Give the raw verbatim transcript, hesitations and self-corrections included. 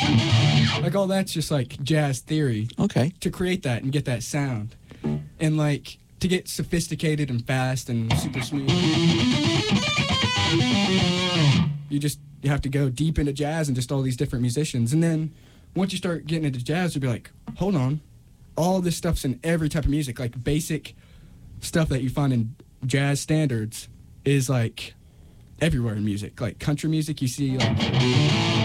Like all that's just like jazz theory. Okay. To create that and get that sound. And like to get sophisticated and fast and super smooth. You just you have to go deep into jazz and just all these different musicians. And then once you start getting into jazz, you'll be like, hold on. All this stuff's in every type of music. Like basic stuff that you find in jazz standards is like everywhere in music. Like country music, you see like